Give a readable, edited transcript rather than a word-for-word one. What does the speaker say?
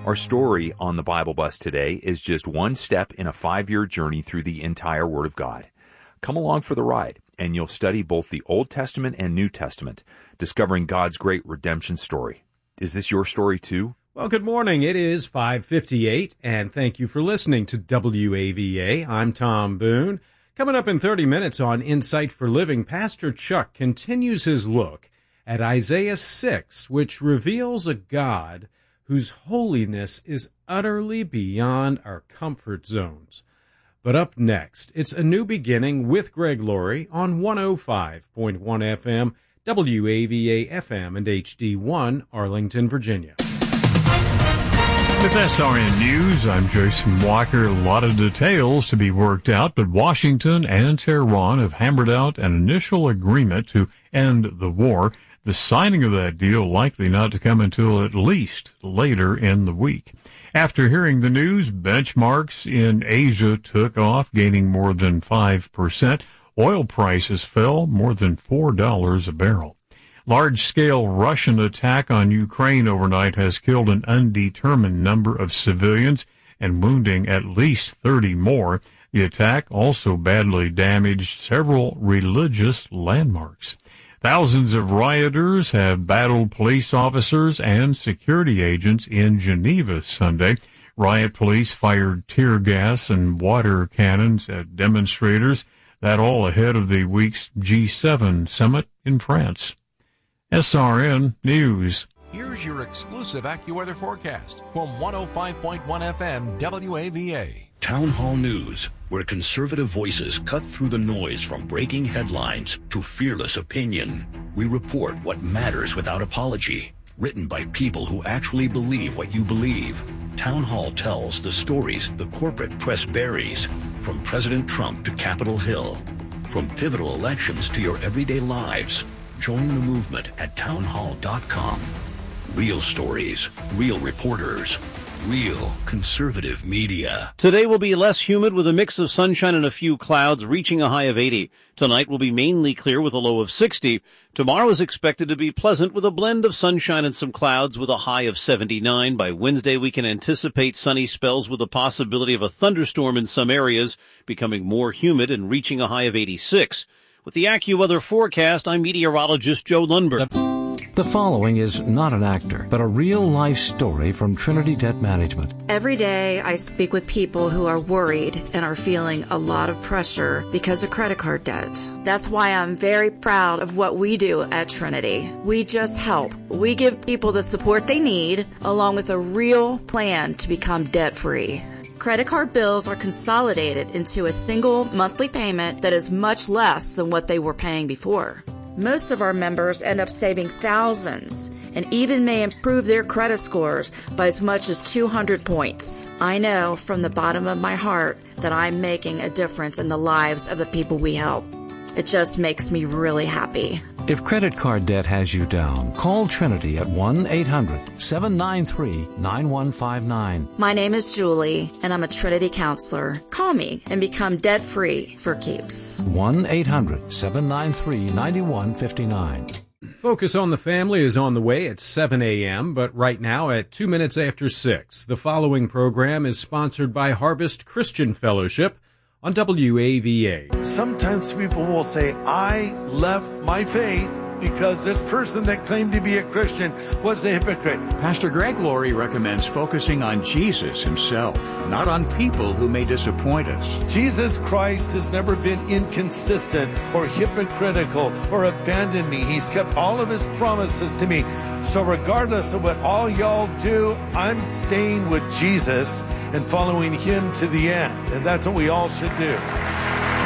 Our story on the Bible Bus today is just one step in a 5-year journey through the entire Word of God. Come along for the ride, and you'll study both the Old Testament and New Testament, discovering God's great redemption story. Is this your story too? Well, good morning. It is 5:58, and thank you for listening to WAVA. I'm Tom Boone. Coming up in 30 minutes on Insight for Living, Pastor Chuck continues his look at Isaiah 6, which reveals a God whose holiness is utterly beyond our comfort zones. But up next, it's A New Beginning with Greg Laurie on 105.1 FM, WAVA FM and HD1, Arlington, Virginia. With SRN News, I'm Jason Walker. A lot of details to be worked out, but Washington and Tehran have hammered out an initial agreement to end the war. The signing of that deal likely not to come until at least later in the week. After hearing the news, benchmarks in Asia took off, gaining more than 5%. Oil prices fell more than $4 a barrel. Large-scale Russian attack on Ukraine overnight has killed an undetermined number of civilians and wounding at least 30 more. The attack also badly damaged several religious landmarks. Thousands of rioters have battled police officers and security agents in Geneva Sunday. Riot police fired tear gas and water cannons at demonstrators, that all ahead of the week's G7 summit in France. SRN News. Here's your exclusive AccuWeather forecast from 105.1 FM WAVA. Town Hall News, where conservative voices cut through the noise from breaking headlines to fearless opinion. We report what matters without apology. Written by people who actually believe what you believe. Town Hall tells the stories the corporate press buries, from President Trump to Capitol Hill. From pivotal elections to your everyday lives. Join the movement at townhall.com. Real stories, real reporters, real conservative media. Today will be less humid with a mix of sunshine and a few clouds, reaching a high of 80. Tonight will be mainly clear with a low of 60. Tomorrow is expected to be pleasant with a blend of sunshine and some clouds with a high of 79. By Wednesday, we can anticipate sunny spells with the possibility of a thunderstorm in some areas, becoming more humid and reaching a high of 86. With the AccuWeather forecast, I'm meteorologist Joe Lundberg. The following is not an actor, but a real-life story from Trinity Debt Management. Every day I speak with people who are worried and are feeling a lot of pressure because of credit card debt. That's why I'm very proud of what we do at Trinity. We just help. We give people the support they need, along with a real plan to become debt-free. Credit card bills are consolidated into a single monthly payment that is much less than what they were paying before. Most of our members end up saving thousands and even may improve their credit scores by as much as 200 points. I know from the bottom of my heart that I'm making a difference in the lives of the people we help. It just makes me really happy. If credit card debt has you down, call Trinity at 1-800-793-9159. My name is Julie, and I'm a Trinity counselor. Call me and become debt-free for keeps. 1-800-793-9159. Focus on the Family is on the way at 7 a.m., but right now at 2 minutes after 6. The following program is sponsored by Harvest Christian Fellowship on WAVA. Sometimes people will say, I left my faith because this person that claimed to be a Christian was a hypocrite. Pastor Greg Laurie recommends focusing on Jesus himself, not on people who may disappoint us. Jesus Christ has never been inconsistent or hypocritical or abandoned me. He's kept all of his promises to me. So regardless of what all y'all do, I'm staying with Jesus and following him to the end. And that's what we all should do.